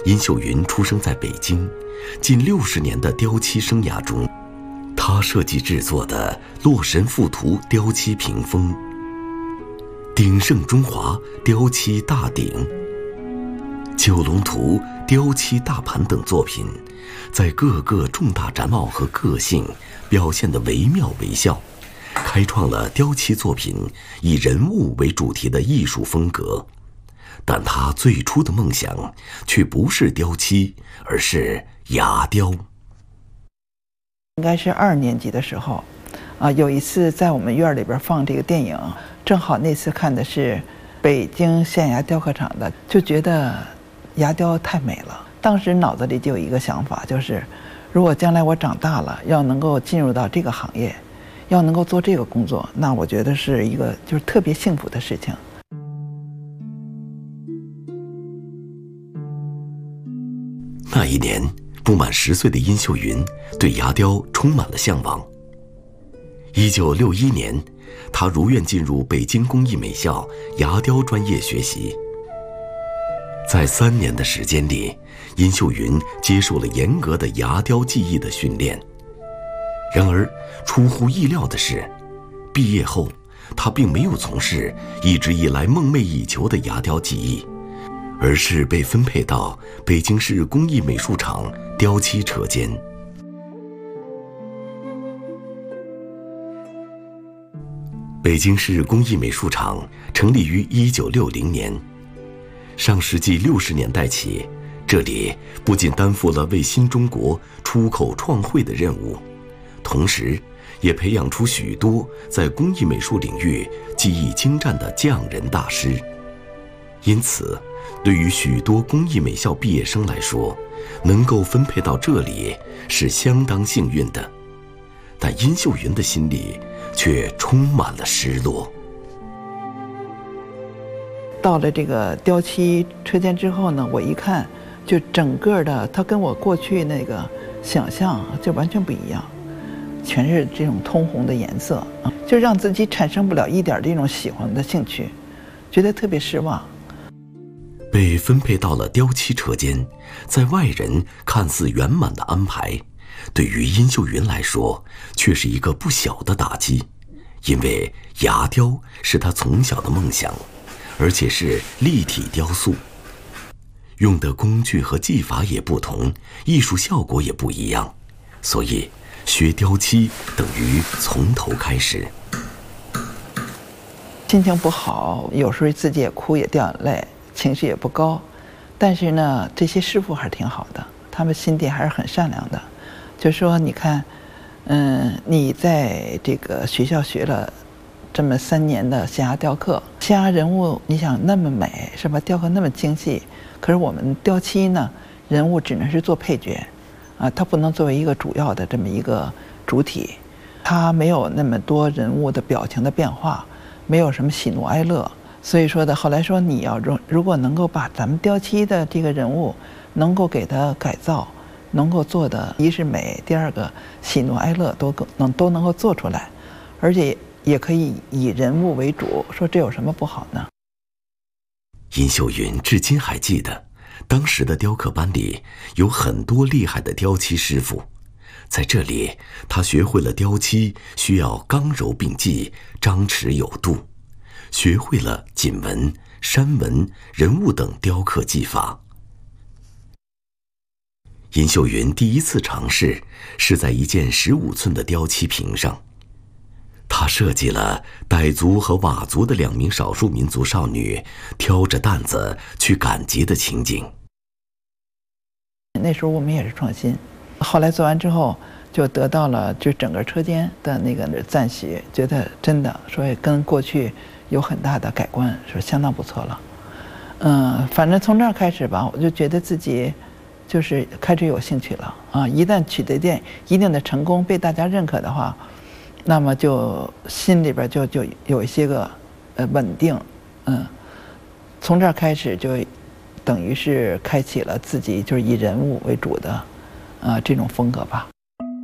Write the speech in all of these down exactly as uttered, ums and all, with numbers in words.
殷秀云出生在北京，近六十年的雕漆生涯中，他设计制作的《洛神赋图》雕漆屏风、鼎盛中华雕漆大鼎、九龙图雕漆大盘等作品，在各个重大展貌和个性表现得惟妙惟肖，开创了雕漆作品以人物为主题的艺术风格。但他最初的梦想却不是雕漆，而是牙雕。 应该是二年级的时候，啊，有一次在我们院里边放这个电影，正好那次看的是北京县衙雕刻厂的，就觉得牙雕太美了。当时脑子里就有一个想法，就是如果将来我长大了，要能够进入到这个行业，要能够做这个工作，那我觉得是一个就是特别幸福的事情。 那一年，不满十岁的殷秀云对牙雕充满了向往。一九六一年，她如愿进入北京工艺美校牙雕专业学习。在三年的时间里，殷秀云接受了严格的牙雕技艺的训练。然而，出乎意料的是，毕业后，她并没有从事一直以来梦寐以求的牙雕技艺，而是被分配到北京市工艺美术厂雕漆车间。北京市工艺美术厂成立于一九六零年，上世纪六十年代起，这里不仅担负了为新中国出口创汇的任务，同时也培养出许多在工艺美术领域技艺精湛的匠人大师。因此，对于许多工艺美校毕业生来说，能够分配到这里是相当幸运的。但殷秀云的心里却充满了失落。 到了这个雕漆车间之后呢，我一看，就整个的它跟我过去那个想象就完全不一样，全是这种通红的颜色，就让自己产生不了一点这种喜欢的兴趣，觉得特别失望。 被分配到了雕漆车间，在外人看似圆满的安排，对于殷秀云来说却是一个不小的打击。因为牙雕是她从小的梦想，而且是立体雕塑，用的工具和技法也不同，艺术效果也不一样，所以学雕漆等于从头开始。 心情不好，有时候自己也哭也掉眼泪，情绪也不高，但是呢，这些师傅还是挺好的，他们心地还是很善良的。就说你看，嗯，你在这个学校学了这么三年的县衙雕刻，县衙人物你想那么美是吧？雕刻那么精细，可是我们雕漆呢，人物只能是做配角，啊，它不能作为一个主要的这么一个主体，它没有那么多人物的表情的变化，没有什么喜怒哀乐。所以说的，后来说你要如如果能够把咱们雕漆的这个人物能够给它改造，能够做的一是美，第二个喜怒哀乐都能都能够做出来，而且也可以以人物为主，说这有什么不好呢？ 殷秀云至今还记得，当时的雕刻班里有很多厉害的雕漆师傅，在这里他学会了雕漆需要刚柔并济，张弛有度，学会了锦纹、山纹、人物等雕刻技法。殷秀云第一次尝试是在一件十五寸的雕漆瓶上，她设计了傣族和佤族的两名少数民族少女挑着担子去赶集的情景。 那时候我们也是创新，后来做完之后就得到了就整个车间的那个赞许，觉得真的说跟过去有很大的改观，说相当不错了。嗯，反正从那儿开始吧，我就觉得自己就是开始有兴趣了啊！一旦取得点一定的成功，被大家认可的话，那么就心里边就就有一些个呃稳定，嗯，从这儿开始就等于是开启了自己就是以人物为主的啊、呃、这种风格吧。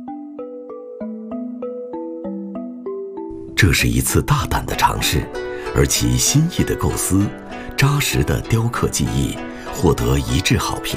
这是一次大胆的尝试，而其新意的构思、扎实的雕刻技艺获得一致好评。